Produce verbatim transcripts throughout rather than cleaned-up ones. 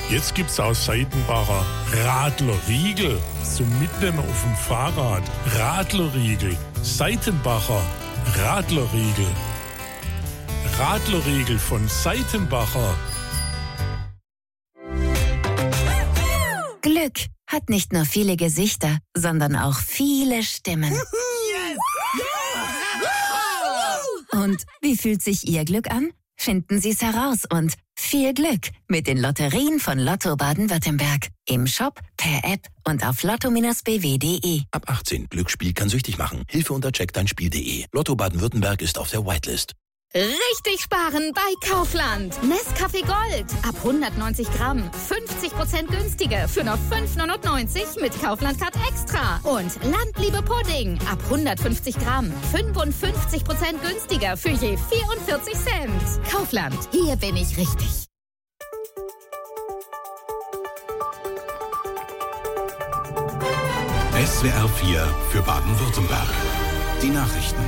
Jetzt gibt's aus Seitenbacher Radlerriegel zum Mitnehmen auf dem Fahrrad. Radlerriegel, Seitenbacher Radlerriegel. Radlerriegel von Seitenbacher. Glück hat nicht nur viele Gesichter, sondern auch viele Stimmen. Und wie fühlt sich Ihr Glück an? Finden Sie es heraus und viel Glück mit den Lotterien von Lotto Baden-Württemberg. Im Shop, per App und auf lotto Bindestrich b w punkt d e. Ab achtzehn. Glücksspiel kann süchtig machen. Hilfe unter check dein spiel punkt d e. Lotto Baden-Württemberg ist auf der Whitelist. Richtig sparen bei Kaufland. Nescafé Gold. Ab hundertneunzig Gramm. fünfzig Prozent günstiger für nur fünf neunundneunzig mit Kaufland Card Extra. Und Landliebe Pudding. Ab hundertfünfzig Gramm. fünfundfünfzig Prozent günstiger für je vierundvierzig Cent. Kaufland. Hier bin ich richtig. S W R vier für Baden-Württemberg. Die Nachrichten.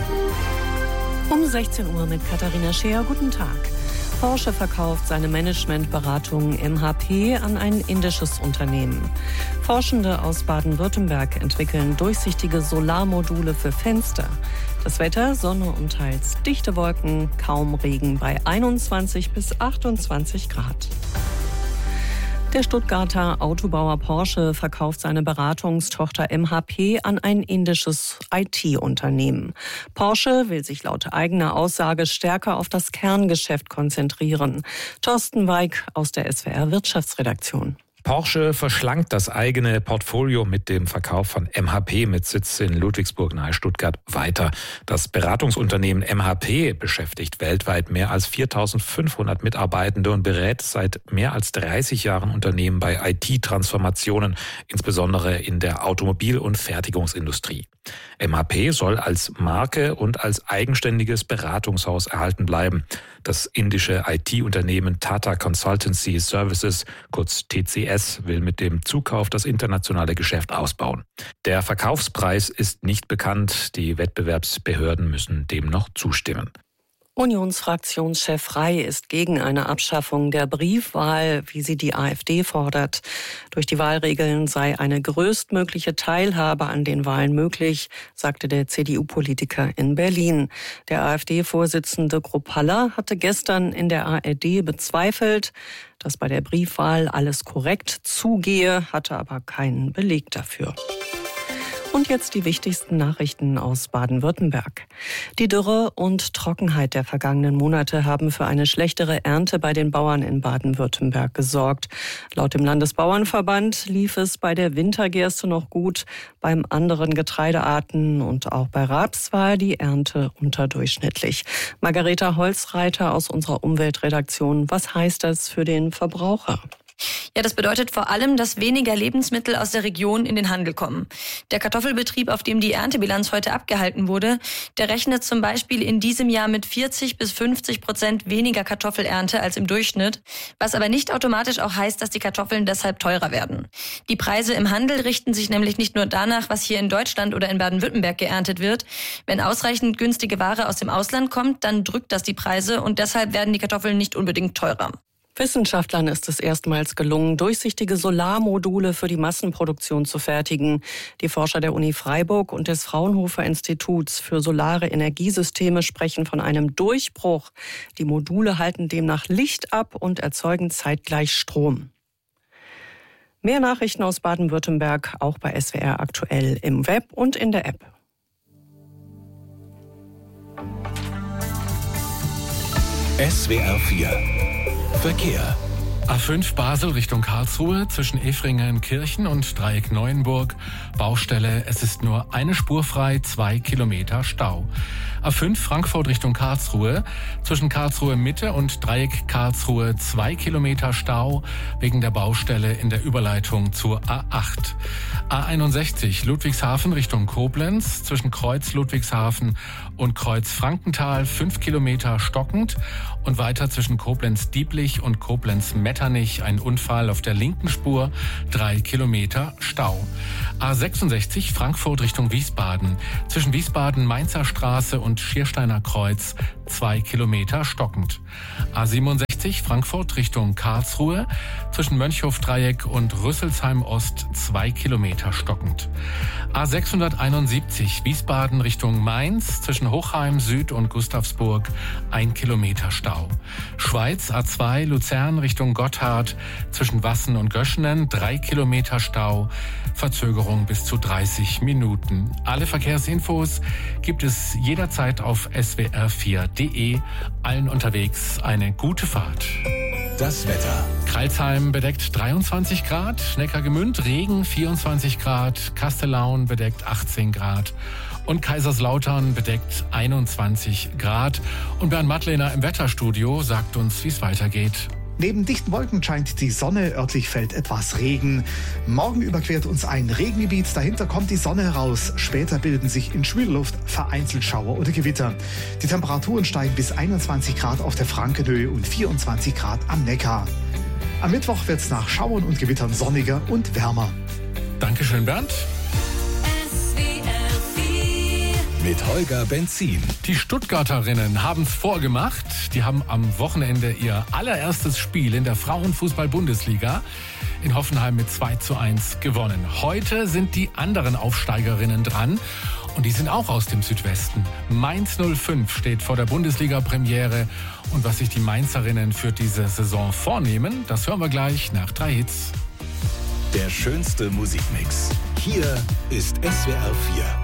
Um sechzehn Uhr mit Katharina Scheer. Guten Tag. Porsche verkauft seine Managementberatung M H P an ein indisches Unternehmen. Forschende aus Baden-Württemberg entwickeln durchsichtige Solarmodule für Fenster. Das Wetter, Sonne und teils dichte Wolken, kaum Regen bei einundzwanzig bis achtundzwanzig Grad. Der Stuttgarter Autobauer Porsche verkauft seine Beratungstochter M H P an ein indisches I T-Unternehmen. Porsche will sich laut eigener Aussage stärker auf das Kerngeschäft konzentrieren. Thorsten Weig aus der S W R Wirtschaftsredaktion. Porsche verschlankt das eigene Portfolio mit dem Verkauf von M H P mit Sitz in Ludwigsburg nahe Stuttgart weiter. Das Beratungsunternehmen M H P beschäftigt weltweit mehr als viertausendfünfhundert Mitarbeitende und berät seit mehr als dreißig Jahren Unternehmen bei I T-Transformationen, insbesondere in der Automobil- und Fertigungsindustrie. M H P soll als Marke und als eigenständiges Beratungshaus erhalten bleiben. Das indische I T-Unternehmen Tata Consultancy Services, kurz T C S, will mit dem Zukauf das internationale Geschäft ausbauen. Der Verkaufspreis ist nicht bekannt. Die Wettbewerbsbehörden müssen dem noch zustimmen. Unionsfraktionschef Rey ist gegen eine Abschaffung der Briefwahl, wie sie die AfD fordert. Durch die Wahlregeln sei eine größtmögliche Teilhabe an den Wahlen möglich, sagte der C D U-Politiker in Berlin. Der AfD-Vorsitzende Kruppalla hatte gestern in der A R D bezweifelt, dass bei der Briefwahl alles korrekt zugehe, hatte aber keinen Beleg dafür. Und jetzt die wichtigsten Nachrichten aus Baden-Württemberg. Die Dürre und Trockenheit der vergangenen Monate haben für eine schlechtere Ernte bei den Bauern in Baden-Württemberg gesorgt. Laut dem Landesbauernverband lief es bei der Wintergerste noch gut. Beim anderen Getreidearten und auch bei Raps war die Ernte unterdurchschnittlich. Margareta Holzreiter aus unserer Umweltredaktion. Was heißt das für den Verbraucher? Ja, das bedeutet vor allem, dass weniger Lebensmittel aus der Region in den Handel kommen. Der Kartoffelbetrieb, auf dem die Erntebilanz heute abgehalten wurde, der rechnet zum Beispiel in diesem Jahr mit vierzig bis fünfzig Prozent weniger Kartoffelernte als im Durchschnitt, was aber nicht automatisch auch heißt, dass die Kartoffeln deshalb teurer werden. Die Preise im Handel richten sich nämlich nicht nur danach, was hier in Deutschland oder in Baden-Württemberg geerntet wird. Wenn ausreichend günstige Ware aus dem Ausland kommt, dann drückt das die Preise und deshalb werden die Kartoffeln nicht unbedingt teurer. Wissenschaftlern ist es erstmals gelungen, durchsichtige Solarmodule für die Massenproduktion zu fertigen. Die Forscher der Uni Freiburg und des Fraunhofer Instituts für solare Energiesysteme sprechen von einem Durchbruch. Die Module halten demnach Licht ab und erzeugen zeitgleich Strom. Mehr Nachrichten aus Baden-Württemberg auch bei S W R aktuell im Web und in der App. S W R vier Verkehr. A fünf Basel Richtung Karlsruhe zwischen Efringen-Kirchen und Dreieck Neuenburg. Baustelle, es ist nur eine Spur frei, zwei Kilometer Stau. A fünf Frankfurt Richtung Karlsruhe zwischen Karlsruhe Mitte und Dreieck Karlsruhe zwei Kilometer Stau wegen der Baustelle in der Überleitung zur A acht. A einundsechzig Ludwigshafen Richtung Koblenz zwischen Kreuz Ludwigshafen und Kreuz Frankenthal fünf Kilometer stockend und weiter zwischen Koblenz-Dieblich und Koblenz-Metternich ein Unfall auf der linken Spur, drei Kilometer Stau. A sechsundsechzig Frankfurt Richtung Wiesbaden zwischen Wiesbaden-Mainzer Straße und Schiersteiner Kreuz zwei Kilometer stockend. A siebenundsechzig sechzig Frankfurt Richtung Karlsruhe, zwischen Mönchhof-Dreieck und Rüsselsheim-Ost zwei Kilometer stockend. A sechshunderteinundsiebzig Wiesbaden Richtung Mainz, zwischen Hochheim Süd und Gustavsburg ein Kilometer Stau. Schweiz A zwei Luzern Richtung Gotthard, zwischen Wassen und Göschenen drei Kilometer Stau, Verzögerung bis zu dreißig Minuten. Alle Verkehrsinfos gibt es jederzeit auf s w r vier punkt d e. Allen unterwegs eine gute Fahrt. Das Wetter. Crailsheim bedeckt dreiundzwanzig Grad, Neckargemünd Regen vierundzwanzig Grad, Kastellaun bedeckt achtzehn Grad und Kaiserslautern bedeckt einundzwanzig Grad. Und Bernd Mattlehner im Wetterstudio sagt uns, wie es weitergeht. Neben dichten Wolken scheint die Sonne, örtlich fällt etwas Regen. Morgen überquert uns ein Regengebiet, dahinter kommt die Sonne heraus. Später bilden sich in schwüler Luft vereinzelt Schauer oder Gewitter. Die Temperaturen steigen bis einundzwanzig Grad auf der Frankenhöhe und vierundzwanzig Grad am Neckar. Am Mittwoch wird es nach Schauern und Gewittern sonniger und wärmer. Dankeschön, Bernd. Mit Holger Benzin. Die Stuttgarterinnen haben es vorgemacht. Die haben am Wochenende ihr allererstes Spiel in der Frauenfußball-Bundesliga in Hoffenheim mit zwei zu eins gewonnen. Heute sind die anderen Aufsteigerinnen dran und die sind auch aus dem Südwesten. Mainz null fünf steht vor der Bundesliga-Premiere und was sich die Mainzerinnen für diese Saison vornehmen, das hören wir gleich nach drei Hits. Der schönste Musikmix. Hier ist S W R vier.